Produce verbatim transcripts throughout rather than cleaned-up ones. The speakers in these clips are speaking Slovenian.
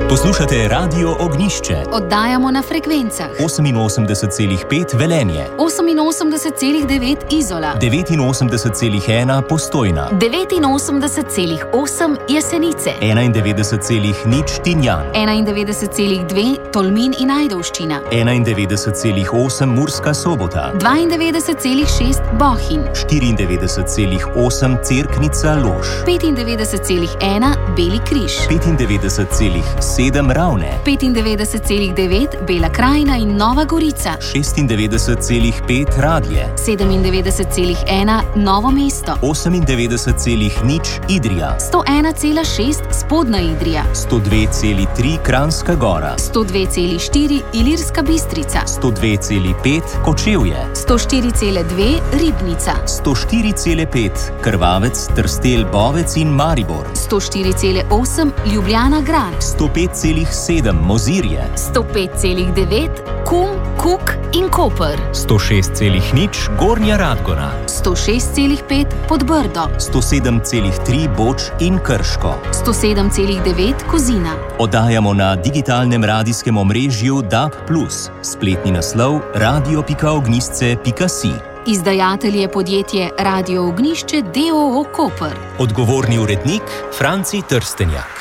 Poslušate Radio Ognjišče. Oddajamo na frekvencah oseminosemdeset celih pet Velenje, oseminosemdeset celih devet Izola, devetinosemdeset celih ena Postojna, devetinosemdeset celih osem Jesenice, enaindevetdeset celih nič Tinjan, enaindevetdeset celih dve Tolmin in Ajdovščina, enaindevetdeset celih osem Murska Sobota, dvaindevetdeset celih šest Bohinj, štiriindevetdeset celih osem Cerknica Lož, petindevetdeset celih ena Beli križ, petindevetdeset celih sedem Ravne, petindevetdeset celih devet Bela krajina in Nova Gorica, šestindevetdeset celih pet Radlje, sedemindevetdeset celih ena Novo mesto, osemindevetdeset celih nič Idrija, sto ena celih šest Spodnja Idrija, sto dve celih tri Kranjska Gora, sto dve celih štiri Ilirska Bistrica, sto dve celih pet Kočevje, sto štiri celih dve Ribnica, sto štiri celih pet Krvavec, Trstelj, Bovec in Maribor, sto štiri celih osem Ljubljana Grad, sto pet celih sedem Mozirje, sto pet celih devet Kum, Kuk in Koper, sto šest celih nič Gornja Radgona, sto šest celih pet Podbrdo, sto sedem celih tri Boč in Krško, sto sedem celih devet Kozina. Oddajamo na digitalnem radijskem omrežju D A B plus, spletni naslov radio pika ognjišče pika si. Izdajatelj je podjetje Radio Ognjišče d. o. o. Koper. Odgovorni urednik Franci Trstenjak.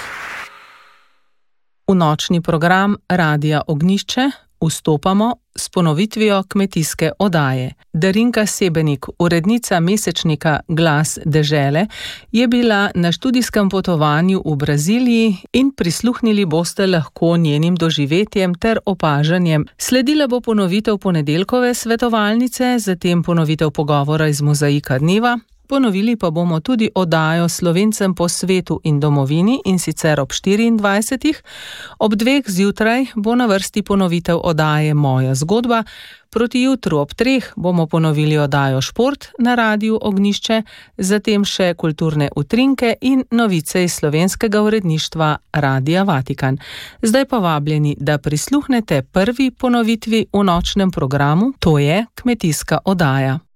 V nočni program Radia Ognjišče vstopamo s ponovitvijo kmetijske oddaje. Darinka Sebenik, urednica mesečnika Glas dežele, je bila na študijskem potovanju v Braziliji in prisluhnili boste lahko njenim doživetjem ter opažanjem. Sledila bo ponovitev ponedeljkove svetovalnice, zatem ponovitev pogovora iz Mozaika dneva. Ponovili pa bomo tudi oddajo Slovencem po svetu in domovini, in sicer ob štiriindvajsetih. Ob dveh zjutraj bo na vrsti ponovitev oddaje Moja zgodba. Proti jutru ob treh bomo ponovili oddajo Šport na Radiu Ognjišče, zatem še kulturne utrinke in novice iz slovenskega uredništva Radia Vatikan. Zdaj pa vabljeni, da prisluhnete prvi ponovitvi v nočnem programu, to je kmetijska oddaja.